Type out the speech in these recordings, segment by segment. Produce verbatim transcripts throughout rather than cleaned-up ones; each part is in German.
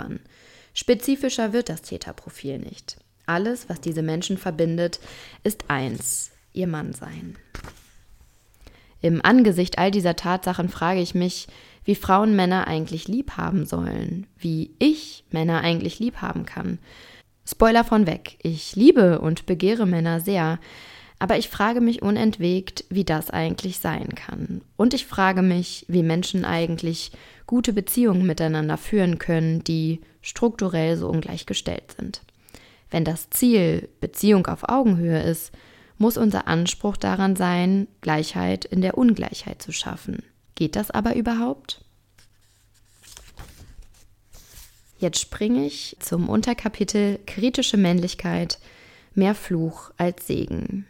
Opfern. Spezifischer wird das Täterprofil nicht. Alles, was diese Menschen verbindet, ist eins: ihr Mannsein. Im Angesicht all dieser Tatsachen frage ich mich, wie Frauen Männer eigentlich lieb haben sollen, wie ich Männer eigentlich lieb haben kann. Spoiler von weg, ich liebe und begehre Männer sehr, aber ich frage mich unentwegt, wie das eigentlich sein kann. Und ich frage mich, wie Menschen eigentlich gute Beziehungen miteinander führen können, die strukturell so ungleich gestellt sind. Wenn das Ziel Beziehung auf Augenhöhe ist, muss unser Anspruch daran sein, Gleichheit in der Ungleichheit zu schaffen. Geht das aber überhaupt? Jetzt springe ich zum Unterkapitel Kritische Männlichkeit, mehr Fluch als Segen.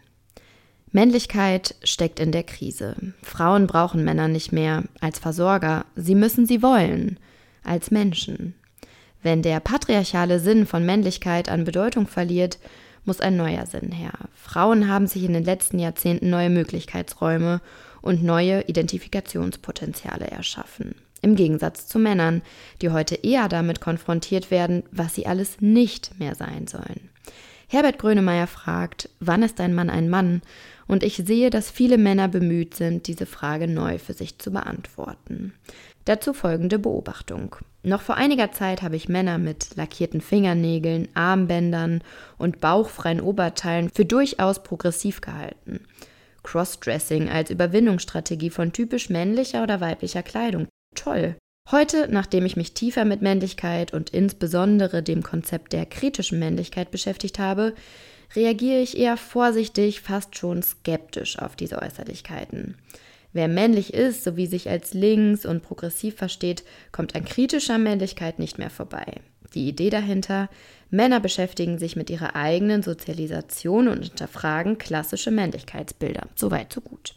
Männlichkeit steckt in der Krise. Frauen brauchen Männer nicht mehr als Versorger, sie müssen sie wollen, als Menschen. Wenn der patriarchale Sinn von Männlichkeit an Bedeutung verliert, muss ein neuer Sinn her. Frauen haben sich in den letzten Jahrzehnten neue Möglichkeitsräume und neue Identifikationspotenziale erschaffen. Im Gegensatz zu Männern, die heute eher damit konfrontiert werden, was sie alles nicht mehr sein sollen. Herbert Grönemeyer fragt, wann ist ein Mann ein Mann? Und ich sehe, dass viele Männer bemüht sind, diese Frage neu für sich zu beantworten. Dazu folgende Beobachtung. Noch vor einiger Zeit habe ich Männer mit lackierten Fingernägeln, Armbändern und bauchfreien Oberteilen für durchaus progressiv gehalten. Crossdressing als Überwindungsstrategie von typisch männlicher oder weiblicher Kleidung. Toll! Heute, nachdem ich mich tiefer mit Männlichkeit und insbesondere dem Konzept der kritischen Männlichkeit beschäftigt habe, reagiere ich eher vorsichtig, fast schon skeptisch auf diese Äußerlichkeiten. Wer männlich ist, sowie sich als links und progressiv versteht, kommt an kritischer Männlichkeit nicht mehr vorbei. Die Idee dahinter: Männer beschäftigen sich mit ihrer eigenen Sozialisation und hinterfragen klassische Männlichkeitsbilder. Soweit, so gut.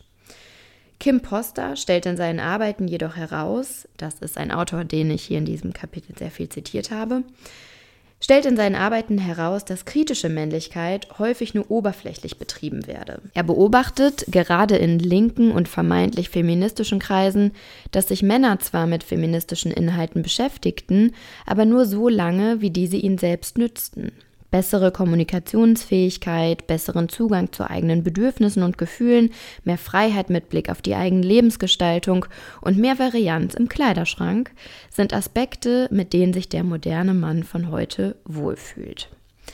Kim Poster stellt in seinen Arbeiten jedoch heraus, das ist ein Autor, den ich hier in diesem Kapitel sehr viel zitiert habe, stellt in seinen Arbeiten heraus, dass kritische Männlichkeit häufig nur oberflächlich betrieben werde. Er beobachtet, gerade in linken und vermeintlich feministischen Kreisen, dass sich Männer zwar mit feministischen Inhalten beschäftigten, aber nur so lange, wie diese ihnen selbst nützten. Bessere Kommunikationsfähigkeit, besseren Zugang zu eigenen Bedürfnissen und Gefühlen, mehr Freiheit mit Blick auf die eigene Lebensgestaltung und mehr Varianz im Kleiderschrank sind Aspekte, mit denen sich der moderne Mann von heute wohlfühlt.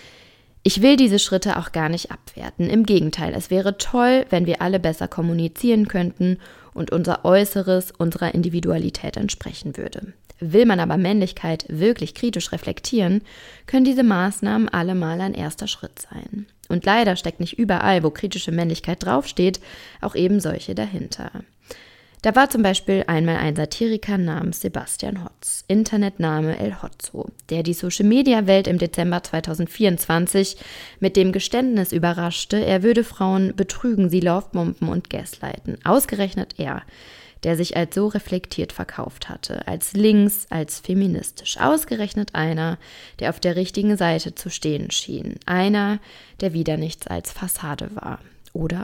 Ich will diese Schritte auch gar nicht abwerten. Im Gegenteil, es wäre toll, wenn wir alle besser kommunizieren könnten und unser Äußeres unserer Individualität entsprechen würde. Will man aber Männlichkeit wirklich kritisch reflektieren, können diese Maßnahmen allemal ein erster Schritt sein. Und leider steckt nicht überall, wo kritische Männlichkeit draufsteht, auch eben solche dahinter. Da war zum Beispiel einmal ein Satiriker namens Sebastian Hotz, Internetname El Hotzo, der die Social-Media-Welt im Dezember zweitausendvierundzwanzig mit dem Geständnis überraschte, er würde Frauen betrügen, sie Lovebomben und gaslighten. Ausgerechnet er, der sich als so reflektiert verkauft hatte, als links, als feministisch. Ausgerechnet einer, der auf der richtigen Seite zu stehen schien. Einer, der wieder nichts als Fassade war. Oder?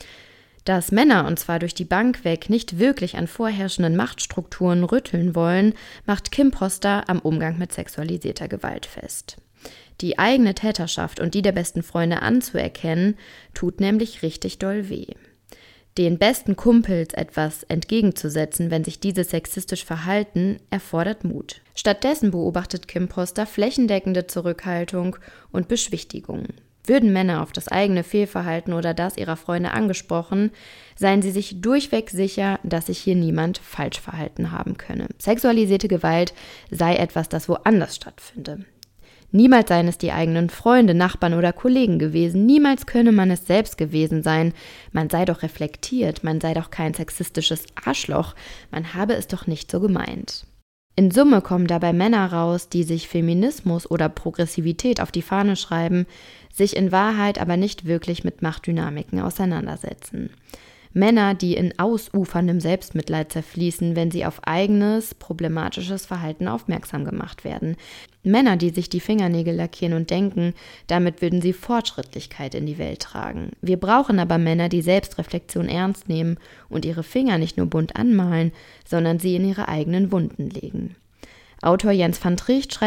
Dass Männer, und zwar durch die Bank weg, nicht wirklich an vorherrschenden Machtstrukturen rütteln wollen, macht Kim Poster am Umgang mit sexualisierter Gewalt fest. Die eigene Täterschaft und die der besten Freunde anzuerkennen, tut nämlich richtig doll weh. Den besten Kumpels etwas entgegenzusetzen, wenn sich diese sexistisch verhalten, erfordert Mut. Stattdessen beobachtet Kim Poster flächendeckende Zurückhaltung und Beschwichtigung. Würden Männer auf das eigene Fehlverhalten oder das ihrer Freunde angesprochen, seien sie sich durchweg sicher, dass sich hier niemand falsch verhalten haben könne. Sexualisierte Gewalt sei etwas, das woanders stattfinde. Niemals seien es die eigenen Freunde, Nachbarn oder Kollegen gewesen. Niemals könne man es selbst gewesen sein. Man sei doch reflektiert, man sei doch kein sexistisches Arschloch. Man habe es doch nicht so gemeint. In Summe kommen dabei Männer raus, die sich Feminismus oder Progressivität auf die Fahne schreiben, sich in Wahrheit aber nicht wirklich mit Machtdynamiken auseinandersetzen. Männer, die in ausuferndem Selbstmitleid zerfließen, wenn sie auf eigenes, problematisches Verhalten aufmerksam gemacht werden. Männer, die sich die Fingernägel lackieren und denken, damit würden sie Fortschrittlichkeit in die Welt tragen. Wir brauchen aber Männer, die Selbstreflexion ernst nehmen und ihre Finger nicht nur bunt anmalen, sondern sie in ihre eigenen Wunden legen. Autor Jens van Tricht schreibt